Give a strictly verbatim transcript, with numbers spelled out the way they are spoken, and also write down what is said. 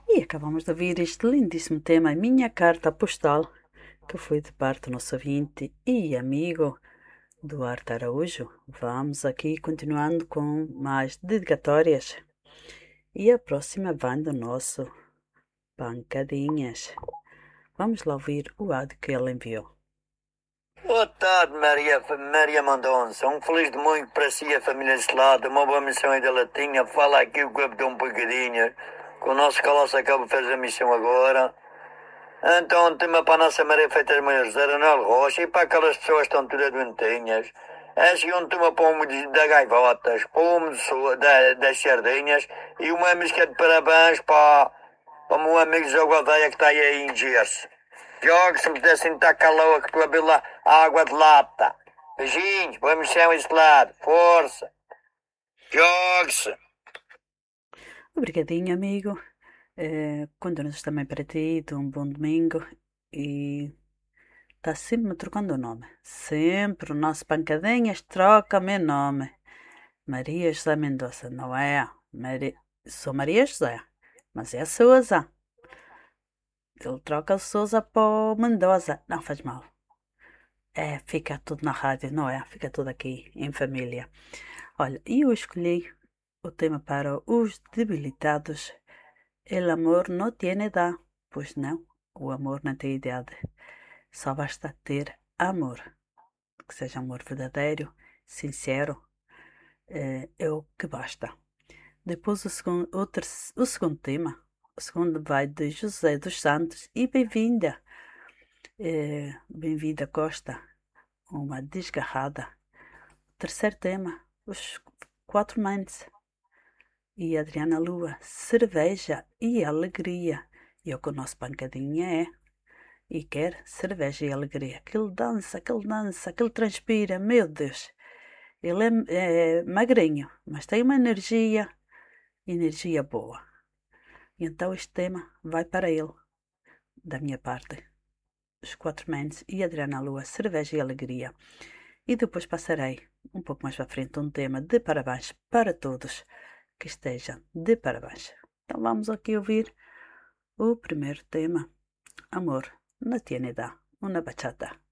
E acabamos de ouvir este lindíssimo tema, Minha Carta Postal, que foi de parte do nosso ouvinte e amigo Duarte Araújo. Vamos aqui continuando com mais dedicatórias. E a próxima vai do nosso Pancadinhas. Vamos lá ouvir o áudio que ele enviou. Boa tarde, Maria, Maria Mendonça. Um feliz domingo para si e a família deste lado. Uma boa missão aí da Latinha. Fala aqui o Capitão Pancadinhas. Que o nosso caloço acaba de fazer a missão agora. Então, um tema para a nossa Maria Feitas Maior Zaranel Rocha e para aquelas pessoas que estão todas doentinhas. É segundo tema para o mundo da gaivotas, para o mundo da, das sardinhas e uma música de parabéns para, para o meu amigo Jogo Aldeia que está aí em Gerse. Jogue, se me pudessem estar calor que estou a beber lá água de lata. Beijinhos, boa missão esse lado. Força. Jogue-se. Obrigadinho, amigo. Uh, Continuamos também para ti, de um bom domingo. E está sempre me trocando o nome. Sempre o nosso Pancadinhas troca-me nome. Maria José Mendonça, não é? Mari... Sou Maria José, mas é Souza. Ele troca o Souza para o Mendoza. Não faz mal. É, fica tudo na rádio, não é? Fica tudo aqui em família. Olha, e eu escolhi o tema para os debilitados. El amor no tiene edad. Pois não, o amor não tem idade. Só basta ter amor. Que seja amor verdadeiro, sincero, é, é o que basta. Depois o segundo, o, terceiro, o segundo tema, o segundo vai de José dos Santos e bem-vinda, é, bem-vinda Costa, uma desgarrada. O terceiro tema, os quatro mães e Adriana Lua, cerveja e alegria. E é o que o nosso pancadinha é. E quer cerveja e alegria. Que ele dança, que ele dança, que ele transpira, meu Deus. Ele é, é magrinho, mas tem uma energia, energia boa. E então este tema vai para ele, da minha parte. Os Quatro Mentes e Adriana Lua, cerveja e alegria. E depois passarei, um pouco mais para frente, um tema de parabéns para todos que estejam de parabéns. Então vamos aqui ouvir o primeiro tema, Amor, no tiene edad, uma bachata.